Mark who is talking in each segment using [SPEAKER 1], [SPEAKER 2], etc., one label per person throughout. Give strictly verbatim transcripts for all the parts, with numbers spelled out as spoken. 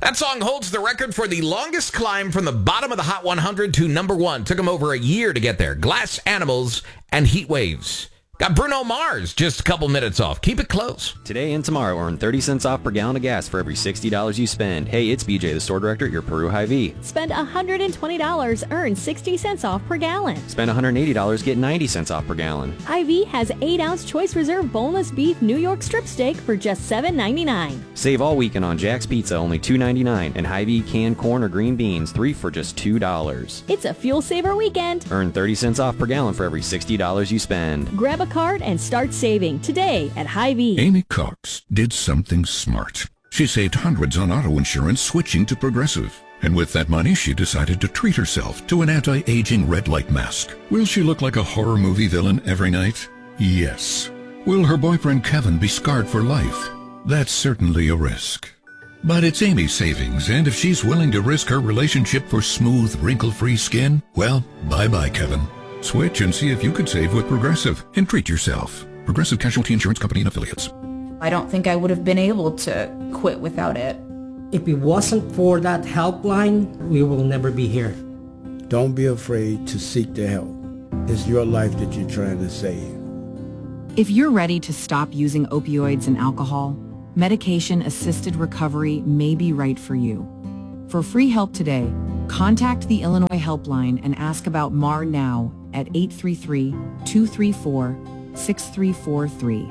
[SPEAKER 1] That song holds the record for the longest climb from the bottom of the Hot one hundred to number one. Took them over a year to get there. Glass Animals and Heat Waves. Got Bruno Mars just a couple minutes off. Keep it close.
[SPEAKER 2] Today and tomorrow, earn thirty cents off per gallon of gas for every sixty dollars you spend. Hey, it's B J, the store director at your Peru Hy-Vee.
[SPEAKER 3] Spend one hundred twenty dollars, earn sixty cents off per gallon.
[SPEAKER 2] Spend one hundred eighty dollars, get ninety cents off per gallon.
[SPEAKER 3] Hy-Vee has eight ounce Choice Reserve boneless beef New York strip steak for just seven ninety-nine.
[SPEAKER 2] Save all weekend on Jack's Pizza, only two ninety-nine, and Hy-Vee canned corn or green beans, three for just two dollars.
[SPEAKER 3] It's a fuel saver weekend.
[SPEAKER 2] Earn thirty cents off per gallon for every sixty dollars you spend.
[SPEAKER 3] Grab a card and start saving today at Hy-Vee.
[SPEAKER 4] Amy Cox did something smart. She saved hundreds on auto insurance switching to Progressive. And with that money, she decided to treat herself to an anti-aging red light mask. Will she look like a horror movie villain every night? Yes. Will her boyfriend Kevin be scarred for life? That's certainly a risk. But it's Amy's savings, and if she's willing to risk her relationship for smooth, wrinkle-free skin, well, bye-bye, Kevin. Switch and see if you could save with Progressive and treat yourself. Progressive Casualty Insurance Company and Affiliates.
[SPEAKER 5] I don't think I would have been able to quit without it.
[SPEAKER 6] If it wasn't for that helpline, we will never be here.
[SPEAKER 7] Don't be afraid to seek the help. It's your life that you're trying to save.
[SPEAKER 8] If you're ready to stop using opioids and alcohol, medication-assisted recovery may be right for you. For free help today, contact the Illinois Helpline and ask about M A R now at eight three three, two three four, six three four three.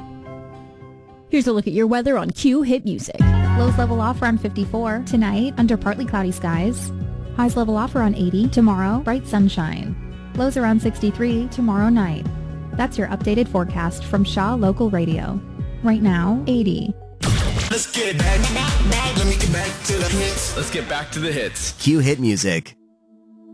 [SPEAKER 3] Here's a look at your weather on Q Hit Music.
[SPEAKER 9] Lows level off around fifty-four. Tonight, under partly cloudy skies. Highs level off around eighty. Tomorrow, bright sunshine. Lows around sixty-three tomorrow night. That's your updated forecast from Shaw Local Radio. Right now, eighty.
[SPEAKER 10] Let's get back, back, back. Let me get back to the hits.
[SPEAKER 11] Let's get back to the hits.
[SPEAKER 12] Q Hit Music.